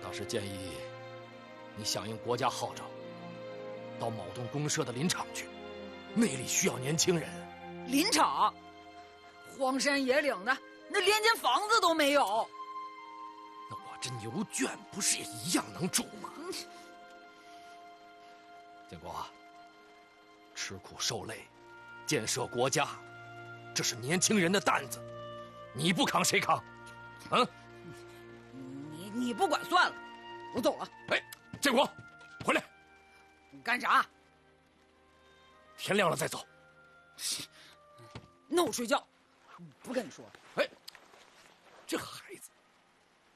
倒是建议你响应国家号召，到某栋公社的林场去，那里需要年轻人。 林场，荒山野岭的，那连间房子都没有。 那我这牛圈不是也一样能住吗？建国，吃苦受累，建设国家，这是年轻人的担子，你不扛谁扛？嗯？ 你不管算了，我走了。 哎，建国，回来！ 你干啥？ 天亮了再走。 那我睡觉，不跟你说了。 哎，这孩